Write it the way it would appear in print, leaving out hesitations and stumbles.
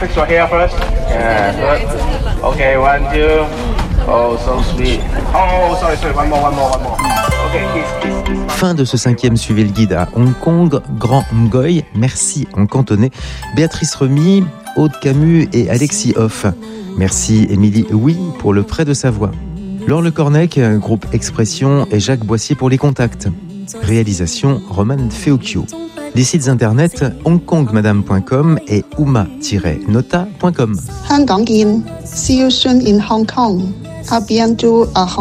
Fix your hair first. Yeah, good. Okay, 1, 2. Oh, so sweet. Oh, sorry, one more. Okay, kiss. Fin de ce 5e Suivez le guide à Hong Kong, Grand Ngoy, merci en cantonais, Béatrice Remy, Aude Camus et Alexis Hoff. Merci Émilie Oui pour le prêt de sa voix. Laure Le Cornec, groupe Expression et Jacques Boissier pour les contacts. Réalisation Roman Feocchio. Les sites internet hongkongmadame.com et uma-nota.com. 香港見. See you soon in Hong Kong. À bientôt à Hong